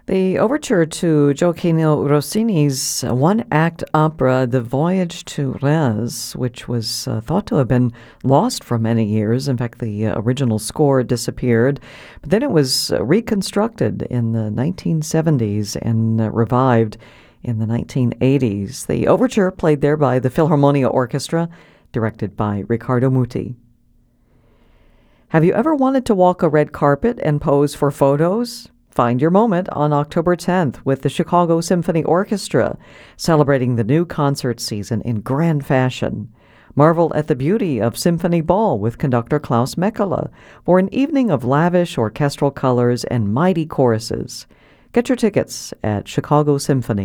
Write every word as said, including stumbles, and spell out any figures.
The overture to Gioacchino Rossini's one-act opera, The Voyage to Rez, which was uh, thought to have been lost for many years. In fact, the uh, original score disappeared, but then it was uh, reconstructed in the nineteen seventies and uh, revived in the nineteen eighties. The overture played there by the Philharmonia Orchestra, directed by Riccardo Muti. Have you ever wanted to walk a red carpet and pose for photos? Find your moment on October tenth with the Chicago Symphony Orchestra, celebrating the new concert season in grand fashion. Marvel at the beauty of Symphony Ball with conductor Klaus Mekala for an evening of lavish orchestral colors and mighty choruses. Get your tickets at Chicago Symphony.